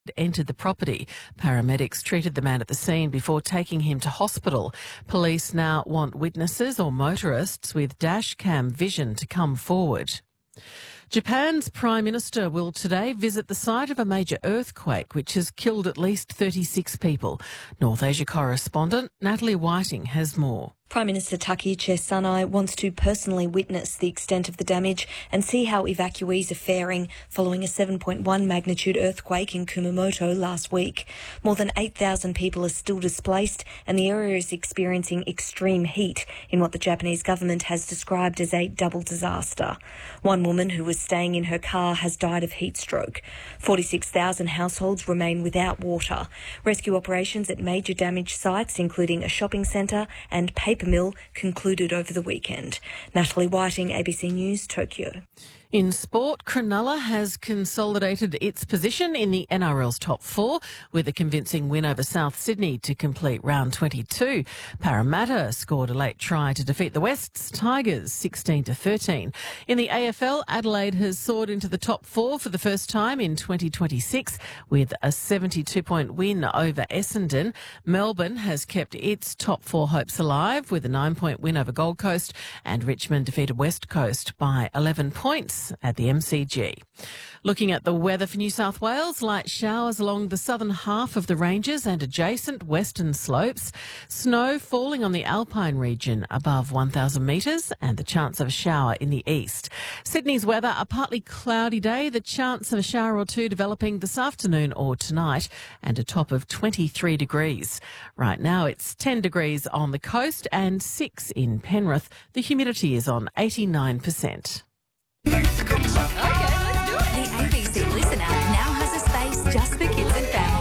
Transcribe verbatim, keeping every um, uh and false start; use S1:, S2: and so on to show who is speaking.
S1: entered the property. Paramedics treated the man at the scene before taking him to hospital. Police now want witnesses or motorists with dash cam vision to come forward. Japan's Prime Minister will today visit the site of a major earthquake which has killed at least thirty-six people. North Asia correspondent Natalie Whiting has more.
S2: Prime Minister Takaichi Sanai wants to personally witness the extent of the damage and see how evacuees are faring following a seven point one magnitude earthquake in Kumamoto last week. More than eight thousand people are still displaced and the area is experiencing extreme heat in what the Japanese government has described as a double disaster. One woman who was staying in her car has died of heat stroke. forty-six thousand households remain without water. Rescue operations at major damaged sites, including a shopping centre and paper mill, concluded over the weekend. Natalie Whiting, A B C News, Tokyo.
S1: In sport, Cronulla has consolidated its position in the N R L's top four with a convincing win over South Sydney to complete round twenty-two. Parramatta scored a late try to defeat the West's Tigers sixteen to thirteen. In the A F L, Adelaide has soared into the top four for the first time in twenty twenty-six with a seventy-two point win over Essendon. Melbourne has kept its top four hopes alive with a nine point win over Gold Coast, and Richmond defeated West Coast by eleven points at the M C G. Looking at the weather for New South Wales, light showers along the southern half of the ranges and adjacent western slopes. Snow falling on the Alpine region above one thousand metres and the chance of a shower in the east. Sydney's weather, a partly cloudy day, the chance of a shower or two developing this afternoon or tonight, and a top of twenty-three degrees. Right now it's ten degrees on the coast and six in Penrith. The humidity is on eighty-nine percent.
S3: Okay, let's do it. The A B C Listen app now has a space just for kids and families.